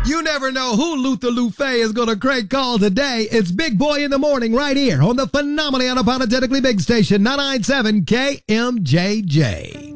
You never know who Luther Lufe is going to crank call today. It's Big Boy in the Morning right here on the phenomenally unapologetically big station, 997 KMJJ.